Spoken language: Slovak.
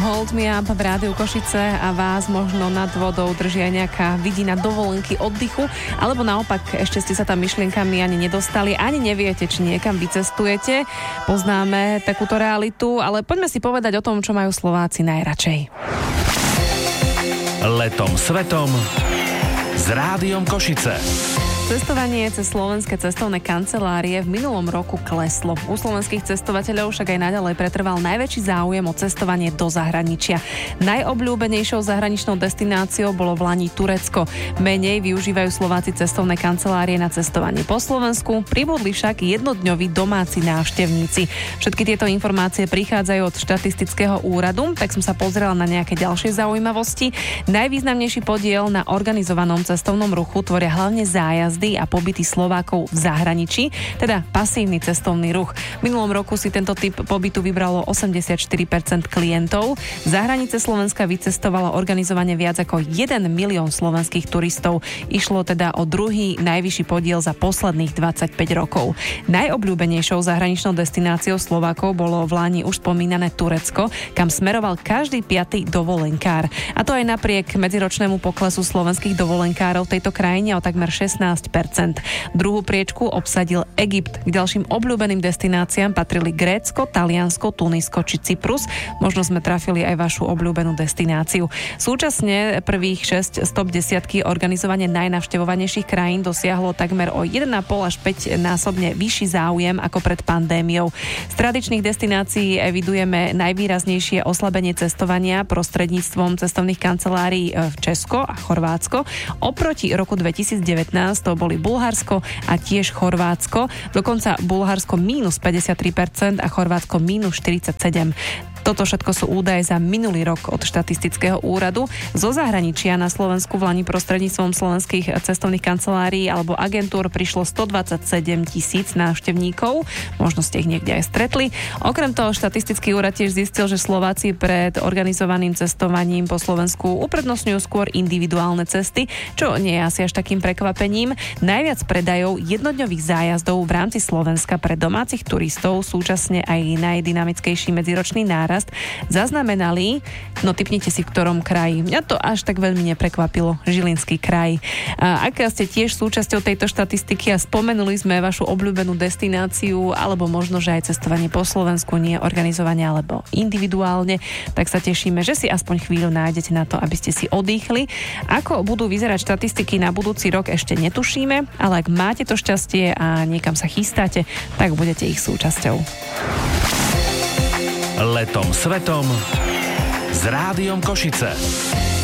Hold Me Up v Rádiu Košice a vás možno nad vodou drží aj nejaká vidina dovolenky, oddychu, alebo naopak ešte ste sa tam myšlienkami ani nedostali, ani neviete, či niekam vycestujete. Poznáme takúto realitu, ale poďme si povedať o tom, čo majú Slováci najradšej. Letom svetom s Rádiom Košice. Cestovanie cez slovenské cestovné kancelárie v minulom roku kleslo. U slovenských cestovateľov však aj naďalej pretrval najväčší záujem o cestovanie do zahraničia. Najobľúbenejšou zahraničnou destináciou bolo v lani Turecko. Menej využívajú Slováci cestovné kancelárie na cestovanie po Slovensku, pribudli však jednodňoví domáci návštevníci. Všetky tieto informácie prichádzajú od štatistického úradu, tak som sa pozrela na nejaké ďalšie zaujímavosti. Najvýznamnejší podiel na organizovanom cestovnom ruchu tvoria hlavne zájazdy a pobyty Slovákov v zahraničí, teda pasívny cestovný ruch. V minulom roku si tento typ pobytu vybralo 84% klientov. Za hranice Slovenska vycestovalo organizovane viac ako 1 milión slovenských turistov. Išlo teda o druhý najvyšší podiel za posledných 25 rokov. Najobľúbenejšou zahraničnou destináciou Slovákov bolo v lani už spomínané Turecko, kam smeroval každý 5. dovolenkár. A to aj napriek medziročnému poklesu slovenských dovolenkárov v tejto krajine o takmer 16%. Druhú priečku obsadil Egypt. K ďalším obľúbeným destináciám patrili Grécko, Taliansko, Tunisko či Cyprus. Možno sme trafili aj vašu obľúbenú destináciu. Súčasne prvých 6 z top 10 organizovane najnavštevovanejších krajín dosiahlo takmer o 1,5 až 5 násobne vyšší záujem ako pred pandémiou. Z tradičných destinácií evidujeme najvýraznejšie oslabenie cestovania prostredníctvom cestovných kancelárií v Česko a Chorvátsko. Oproti roku 2019 to boli Bulharsko a tiež Chorvátsko. Dokonca Bulharsko minus 53% a Chorvátsko minus 47%. Toto všetko sú údaje za minulý rok od štatistického úradu. Zo zahraničia na Slovensku v lani prostredníctvom slovenských cestovných kancelárií alebo agentúr prišlo 127 000 návštevníkov. Možno ste ich niekde aj stretli. Okrem toho štatistický úrad tiež zistil, že Slováci pred organizovaným cestovaním po Slovensku uprednostňujú skôr individuálne cesty, čo nie je asi až takým prekvapením. Najviac predajov jednodňových zájazdov v rámci Slovenska pre domácich turistov, súčasne aj najdynamickejší medziročný nárast zaznamenali, no tipnite si v ktorom kraji. Mňa to až tak veľmi neprekvapilo, Žilinský kraj. A ak ste tiež súčasťou tejto štatistiky a spomenuli sme vašu obľúbenú destináciu, alebo možno, že aj cestovanie po Slovensku nie organizovane alebo individuálne, tak sa tešíme, že si aspoň chvíľu nájdete na to, aby ste si odýchli. Ako budú vyzerať štatistiky na budúci rok, ešte netušíme, ale ak máte to šťastie a niekam sa chystáte, tak budete ich súčasťou. Letom svetom s Rádiom Košice.